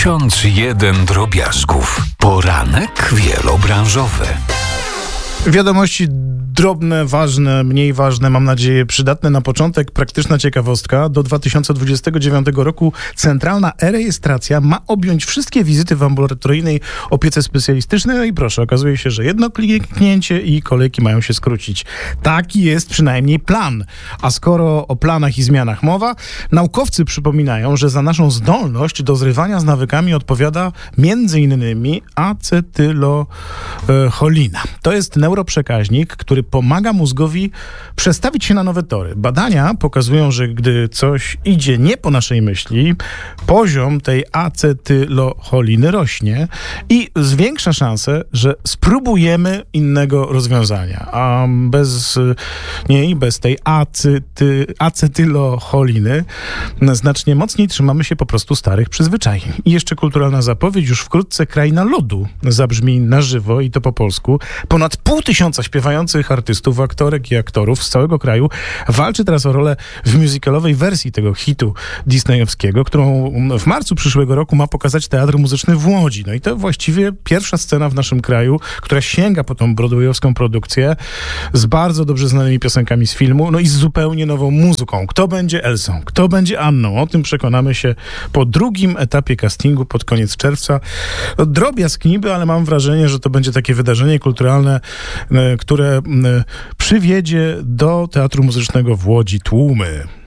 1001 drobiazgów. Poranek wielobranżowy. Wiadomości drobne, ważne, mniej ważne, mam nadzieję przydatne na początek. Praktyczna ciekawostka. Do 2029 roku centralna e-rejestracja ma objąć wszystkie wizyty w ambulatoryjnej opiece specjalistycznej. No i proszę, okazuje się, że jedno kliknięcie i kolejki mają się skrócić. Taki jest przynajmniej plan. A skoro o planach i zmianach mowa, naukowcy przypominają, że za naszą zdolność do zrywania z nawykami odpowiada m.in. acetylocholina. To jest neuroprzekaźnik, który pomaga mózgowi przestawić się na nowe tory. Badania pokazują, że gdy coś idzie nie po naszej myśli, poziom tej acetylocholiny rośnie i zwiększa szansę, że spróbujemy innego rozwiązania. A bez niej, bez tej acetylocholiny znacznie mocniej trzymamy się po prostu starych przyzwyczajeń. I jeszcze kulturalna zapowiedź, już wkrótce Kraina Lodu zabrzmi na żywo i to po polsku. Ponad 500 śpiewających artystów, aktorek i aktorów z całego kraju walczy teraz o rolę w musicalowej wersji tego hitu disneyowskiego, którą w marcu przyszłego roku ma pokazać Teatr Muzyczny w Łodzi. No i to właściwie pierwsza scena w naszym kraju, która sięga po tą broadwayowską produkcję z bardzo dobrze znanymi piosenkami z filmu, no i z zupełnie nową muzyką. Kto będzie Elsą? Kto będzie Anną? O tym przekonamy się po drugim etapie castingu pod koniec czerwca. No, drobiazg niby, ale mam wrażenie, że to będzie takie wydarzenie kulturalne, które przywiedzie do Teatru Muzycznego w Łodzi tłumy.